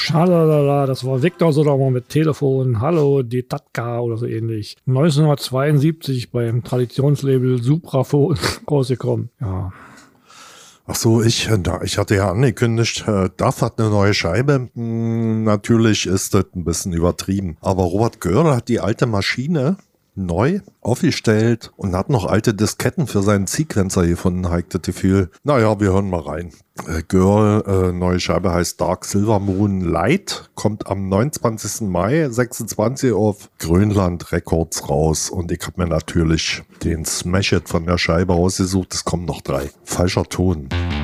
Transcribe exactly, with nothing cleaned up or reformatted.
Schalala, das war Victor Sodermann mit Telefon. Hallo, die Tatka oder so ähnlich. neunzehnhundertzweiundsiebzig beim Traditionslabel Supraphon rausgekommen. Ja. Ach so, ich, ich hatte ja angekündigt, Duff hat eine neue Scheibe. Hm, natürlich ist das ein bisschen übertrieben. Aber Robert Göhr hat die alte Maschine neu aufgestellt und hat noch alte Disketten für seinen Sequencer gefunden, habe ich das Gefühl. Naja, wir hören mal rein. Äh, Girl, äh, neue Scheibe heißt Dark Silver Moon Light, kommt am neunundzwanzigsten Mai sechsundzwanzig auf Grönland Records raus und ich habe mir natürlich den Smash-It von der Scheibe ausgesucht. Es kommen noch drei. Falscher Ton.